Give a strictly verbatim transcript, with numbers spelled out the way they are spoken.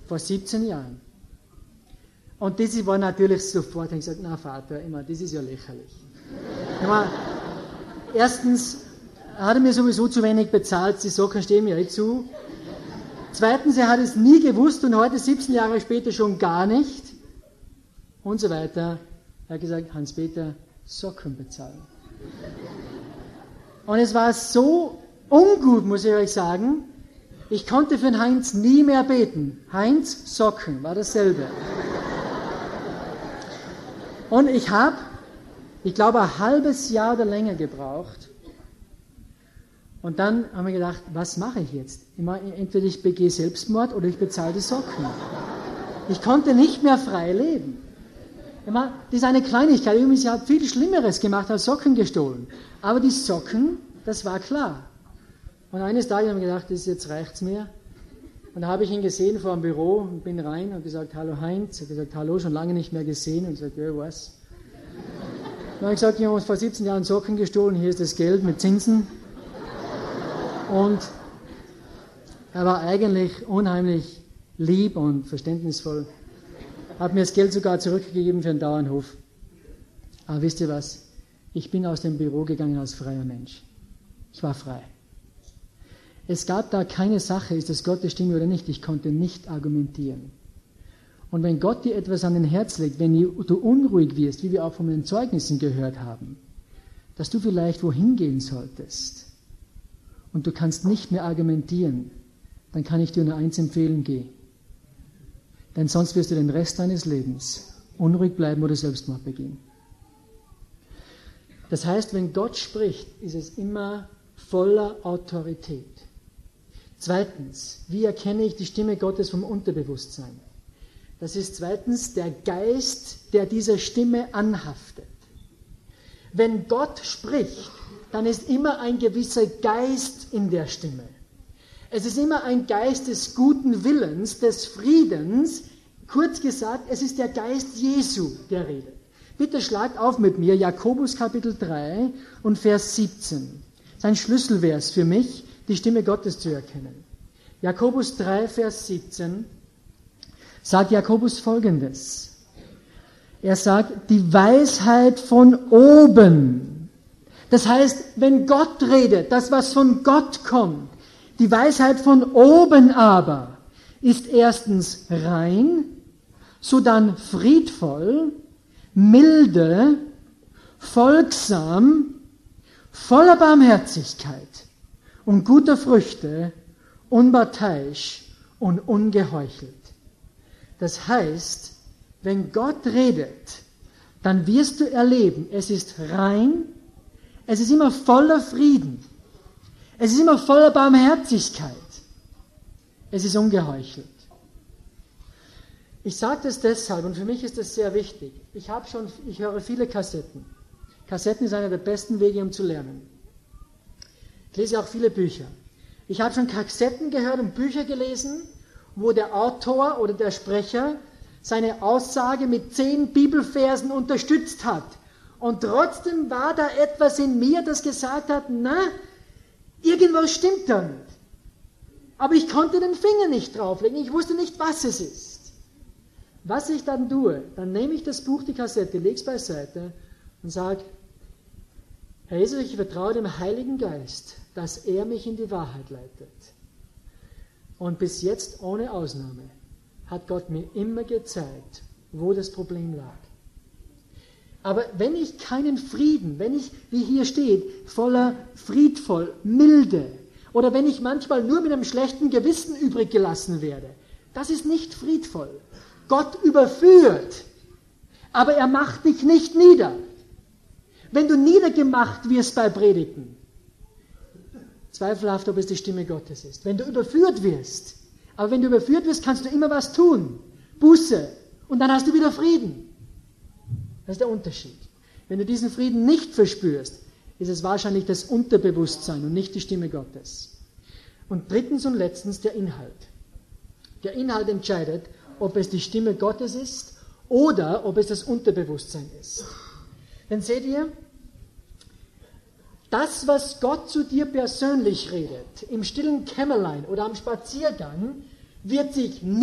vor siebzehn Jahren. Und das war natürlich sofort, ich gesagt, na Vater, immer, das ist ja lächerlich. Ich meine, erstens hat er mir sowieso zu wenig bezahlt, die Socken stehen mir eh zu. Zweitens, er hat es nie gewusst und heute, siebzehn Jahre später, schon gar nicht. Und so weiter. Er hat gesagt, Hans-Peter, Socken bezahlen. Und es war so ungut, muss ich euch sagen, ich konnte für den Heinz nie mehr beten. Heinz, Socken, war dasselbe. Und ich habe, ich glaube, ein halbes Jahr oder länger gebraucht. Und dann haben wir gedacht, was mache ich jetzt? Ich meine, entweder ich begehe Selbstmord oder ich bezahle die Socken. Ich konnte nicht mehr frei leben. Ich meine, das ist eine Kleinigkeit. Übrigens, ich habe viel Schlimmeres gemacht als Socken gestohlen. Aber die Socken, das war klar. Und eines Tages habe ich gedacht, das jetzt reicht's mir. Und da habe ich ihn gesehen vor dem Büro und bin rein und gesagt, hallo Heinz. Er hat gesagt, hallo, schon lange nicht mehr gesehen. Und ich gesagt, ja, was? Dann habe ich gesagt, ich habe uns vor siebzehn Jahren Socken gestohlen, hier ist das Geld mit Zinsen. Und er war eigentlich unheimlich lieb und verständnisvoll. Hat mir das Geld sogar zurückgegeben für den Dauernhof. Aber wisst ihr was? Ich bin aus dem Büro gegangen als freier Mensch. Ich war frei. Es gab da keine Sache, ist das Gottes Stimme oder nicht. Ich konnte nicht argumentieren. Und wenn Gott dir etwas an den Herz legt, wenn du unruhig wirst, wie wir auch von den Zeugnissen gehört haben, dass du vielleicht wohin gehen solltest und du kannst nicht mehr argumentieren, dann kann ich dir nur eins empfehlen, geh. Denn sonst wirst du den Rest deines Lebens unruhig bleiben oder Selbstmord begehen. Das heißt, wenn Gott spricht, ist es immer voller Autorität. Zweitens, wie erkenne ich die Stimme Gottes vom Unterbewusstsein? Das ist zweitens der Geist, der dieser Stimme anhaftet. Wenn Gott spricht, dann ist immer ein gewisser Geist in der Stimme. Es ist immer ein Geist des guten Willens, des Friedens. Kurz gesagt, es ist der Geist Jesu, der redet. Bitte schlagt auf mit mir Jakobus Kapitel drei und Vers siebzehn. Das ist ein Schlüsselvers für mich, die Stimme Gottes zu erkennen. Jakobus drei, Vers siebzehn sagt Jakobus Folgendes. Er sagt, die Weisheit von oben. Das heißt, wenn Gott redet, das, was von Gott kommt, die Weisheit von oben aber ist erstens rein, sodann friedvoll, milde, folgsam, voller Barmherzigkeit und guter Früchte, unparteiisch und ungeheuchelt. Das heißt, wenn Gott redet, dann wirst du erleben, es ist rein, es ist immer voller Frieden, es ist immer voller Barmherzigkeit, es ist ungeheuchelt. Ich sage das deshalb, und für mich ist das sehr wichtig. Ich habe schon, ich höre viele Kassetten. Kassetten ist einer der besten Wege, um zu lernen. Ich lese auch viele Bücher. Ich habe schon Kassetten gehört und Bücher gelesen, wo der Autor oder der Sprecher seine Aussage mit zehn Bibelversen unterstützt hat. Und trotzdem war da etwas in mir, das gesagt hat, na, irgendwas stimmt da nicht. Aber ich konnte den Finger nicht drauflegen, ich wusste nicht, was es ist. Was ich dann tue, dann nehme ich das Buch, die Kassette, lege es beiseite und sage, Herr Jesus, ich vertraue dem Heiligen Geist, dass er mich in die Wahrheit leitet. Und bis jetzt, ohne Ausnahme, hat Gott mir immer gezeigt, wo das Problem lag. Aber wenn ich keinen Frieden, wenn ich, wie hier steht, voller friedvoll, milde, oder wenn ich manchmal nur mit einem schlechten Gewissen übrig gelassen werde, das ist nicht friedvoll. Gott überführt, aber er macht dich nicht nieder. Wenn du niedergemacht wirst bei Predigten, zweifelhaft, ob es die Stimme Gottes ist. Wenn du überführt wirst, aber wenn du überführt wirst, kannst du immer was tun. Buße. Und dann hast du wieder Frieden. Das ist der Unterschied. Wenn du diesen Frieden nicht verspürst, ist es wahrscheinlich das Unterbewusstsein und nicht die Stimme Gottes. Und drittens und letztens der Inhalt. Der Inhalt entscheidet, ob es die Stimme Gottes ist oder ob es das Unterbewusstsein ist. Denn seht ihr, das, was Gott zu dir persönlich redet, im stillen Kämmerlein oder am Spaziergang, wird sich nie